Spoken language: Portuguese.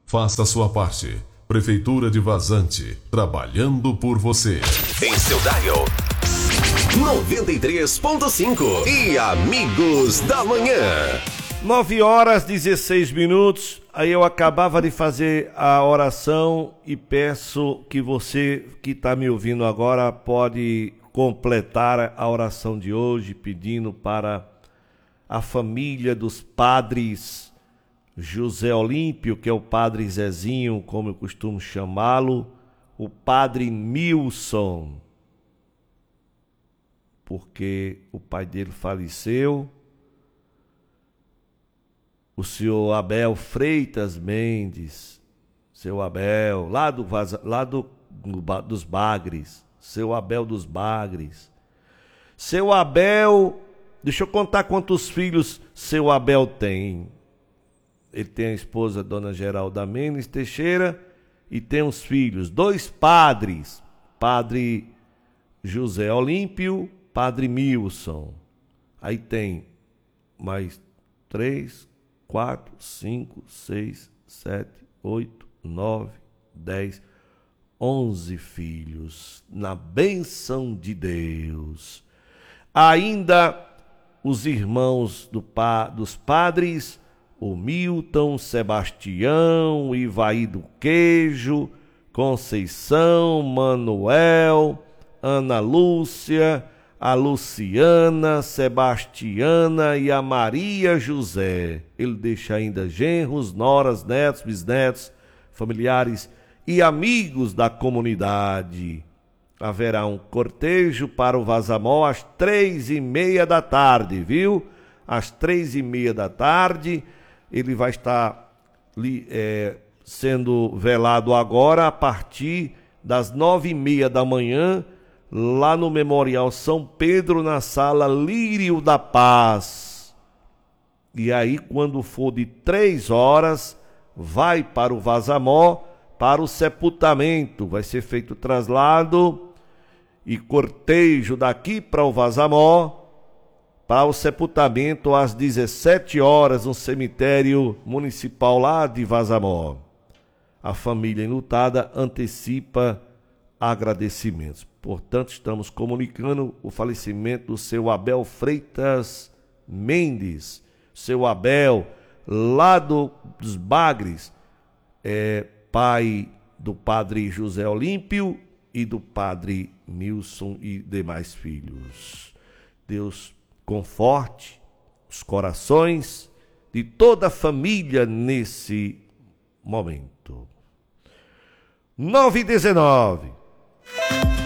Faça a sua parte. Prefeitura de Vazante, trabalhando por você. Em seu dial 93.5 e Amigos da Manhã. 9h16. Aí eu acabava de fazer a oração e peço que você que está me ouvindo agora pode completar a oração de hoje, pedindo para a família dos padres José Olímpio, que é o padre Zezinho, como eu costumo chamá-lo, o padre Milson, porque o pai dele faleceu, o senhor Abel Freitas Mendes, seu Abel, dos Bagres, seu Abel dos Bagres. Seu Abel, deixa eu contar quantos filhos seu Abel tem. Ele tem a esposa, Dona Geralda Mendes Teixeira, e tem os filhos, 2 padres, padre José Olímpio, padre Milson. Aí tem mais 3, 4, 5, 6, 7, 8, 9, 10, 11 filhos, na bênção de Deus. Ainda os irmãos dos padres, o Milton, Sebastião, Ivaí do Queijo, Conceição, Manuel, Ana Lúcia, a Luciana, Sebastiana e a Maria José. Ele deixa ainda genros, noras, netos, bisnetos, familiares e amigos da comunidade. Haverá um cortejo para o Vazamó às 3h30 da tarde, viu? Às 3h30 da tarde, ele vai estar sendo velado agora a partir das 9h30 da manhã, lá no Memorial São Pedro, na sala Lírio da Paz. E aí, quando for de 3 horas, vai para o Vazamó, para o sepultamento. Vai ser feito o traslado e cortejo daqui para o Vazamó, para o sepultamento às 17 horas no cemitério municipal lá de Vazamó. A família enlutada antecipa agradecimentos. Portanto, estamos comunicando o falecimento do seu Abel Freitas Mendes. Seu Abel, lá dos Bagres, pai do padre José Olímpio e do padre Nilson e demais filhos. Deus conforte os corações de toda a família nesse momento. 9h19.